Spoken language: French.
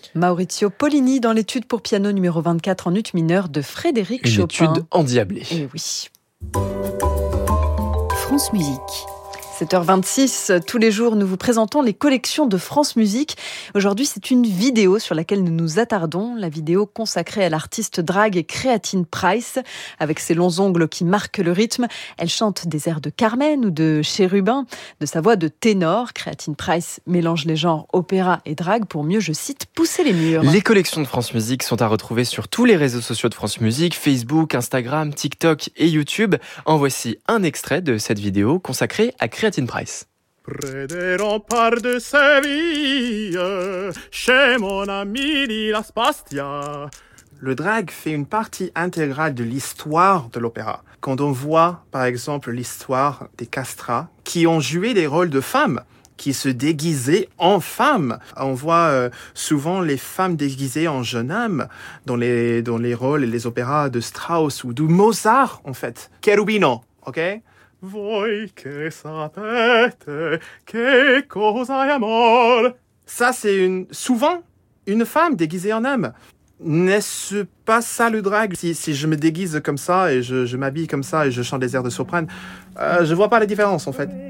Maurizio Pollini dans l'étude pour piano numéro 24 en ut mineur de Frédéric Chopin. Une étude endiablée. Eh oui. France Musique. 7h26, tous les jours, nous vous présentons les collections de France Musique. Aujourd'hui, c'est une vidéo sur laquelle nous nous attardons, la vidéo consacrée à l'artiste drague Creatine Price. Avec ses longs ongles qui marquent le rythme, elle chante des airs de Carmen ou de Chérubin. De sa voix de ténor, Creatine Price mélange les genres opéra et drague pour mieux, je cite, pousser les murs. Les collections de France Musique sont à retrouver sur tous les réseaux sociaux de France Musique, Facebook, Instagram, TikTok et YouTube. En voici un extrait de cette vidéo consacrée à Creatine Price. Près des remparts de Séville, chez mon ami di La Spastia. Le drag fait une partie intégrale de l'histoire de l'opéra. Quand on voit, par exemple, l'histoire des castrats qui ont joué des rôles de femmes, qui se déguisaient en femmes. On voit souvent les femmes déguisées en jeunes hommes dans les rôles et les opéras de Strauss ou de Mozart, en fait. Cherubino, ok? Voi che sapete che cosa è amor. Ça, c'est souvent une femme déguisée en homme. N'est-ce pas ça le drag? Si je me déguise comme ça et je m'habille comme ça et je chante des airs de soprano, je vois pas la différence en fait.